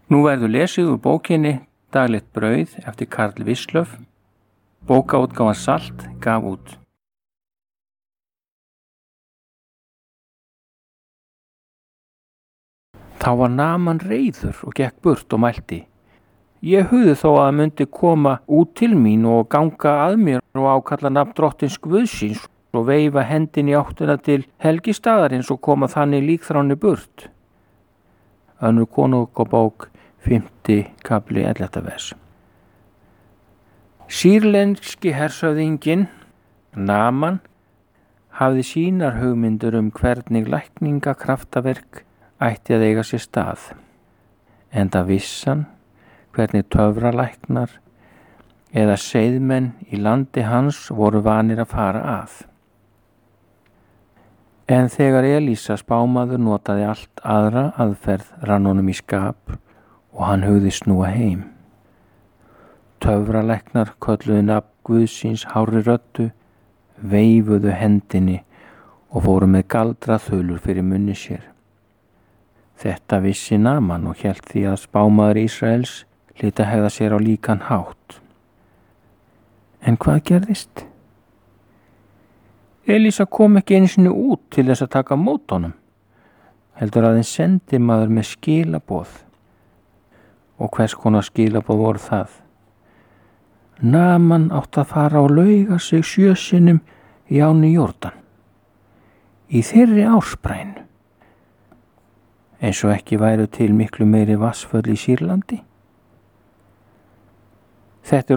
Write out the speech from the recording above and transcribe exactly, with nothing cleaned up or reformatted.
Nú verður lesið úr bókinni Daglegt brauð eftir Karl Wislöff. Bókaútgáfan Salt gaf út. Þá var Naman reiður og gekk burt og mælti: Ég hugði þó að hann myndi koma út til mín og ganga að mér og ákalla nafn drottins Guðsins og veifa hendinni í áttina til helgistaðarins og koma þannig líkþránni burt. Önnur Konungabók, fimmti kafli, ellefta vers. Sýrlenski hershöfðinginn Naman hafði sínar hugmyndur um hvernig lækningakraftaverk ætti að eiga sér stað, enda vissan hvernig töfralæknar eða seiðmenn í landi hans voru vanir að fara að. En þegar Elísa spámaður notaði allt aðra aðferð rann honum í skap og hann hugði snúa heim. Töfralæknar kölluðu nafn Guðsins hárri röddu, veifuðu hendinni og fóru með galdraþulur fyrir munni sér. Þetta vissi Naman og hélt því að spámaður Ísraels hlyti að hegða sér á líkan hátt. En hvað gerðist? Elísa kom ekki einu sinni út til þess að taka mót honum, heldur aðeins sendimaður með skilaboð. Og hvers konar skilaboð voru það? Naman átti að fara og lauga sig sjö sinnum í ánni Jórdan, í þeirri ársbrænu, eins og ekki væru til miklu meiri vatnsföll í Sýrlandi. Þetta er